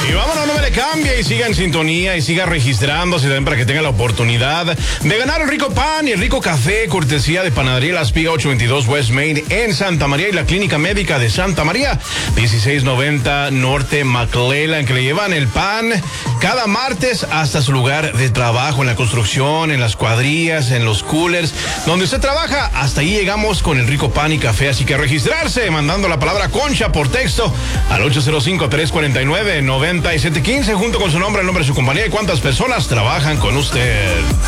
Y vámonos, no me le cambie y siga en sintonía y siga registrándose también para que tenga la oportunidad de ganar el rico pan y el rico café, cortesía de Panadería La Espiga 822 West Main en Santa María y la Clínica Médica de Santa María, 1690 Norte McClellan, que le llevan el pan cada martes hasta su lugar de trabajo, en la construcción, en las cuadrillas, en los coolers, donde usted trabaja. Hasta ahí llegamos con el rico pan y café, así que registrarse mandando la palabra Concha por texto al 805-349-9715 junto con su nombre, el nombre de su compañía y cuántas personas trabajan con usted.